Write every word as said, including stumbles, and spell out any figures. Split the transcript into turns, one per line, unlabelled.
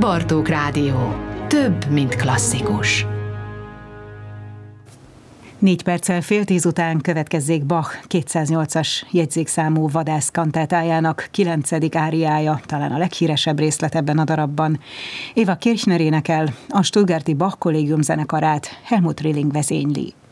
Bartók Rádió. Több, mint klasszikus.
Négy perccel fél tíz után következzék Bach kétszáznyolcas jegyzékszámú Vadász kantátájának kilencedik áriája, talán a leghíresebb részlet ebben a darabban. Eva Kirchner énekel, a stuttgarti Bach Kollégium zenekarát Helmut Rilling vezényli.